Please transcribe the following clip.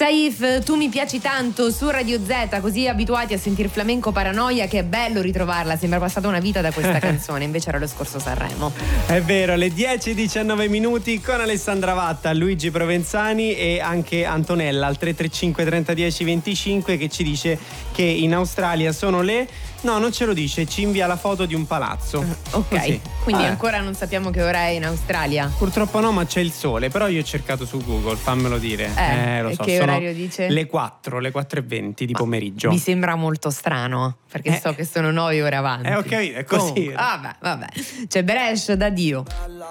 Saif, tu mi piaci tanto su Radio Z, così abituati a sentir Flamenco Paranoia che è bello ritrovarla, sembra passata una vita da questa canzone, invece era lo scorso Sanremo. È vero, alle 10:19 con Alessandra Vatta, Luigi Provenzani e anche Antonella al 335 30 10 25 che ci dice che in Australia sono le... No, non ce lo dice, ci invia la foto di un palazzo. Ok, Così. quindi ancora non sappiamo che ora è in Australia. Purtroppo no, ma c'è il sole, però io ho cercato su Google, fammelo dire. Lo e so, che sono orario dice? le 4:20 di pomeriggio. Mi sembra molto strano, perché so che sono 9 ore avanti. Ho capito, è così. Comunque, vabbè, c'è Brescia da Dio.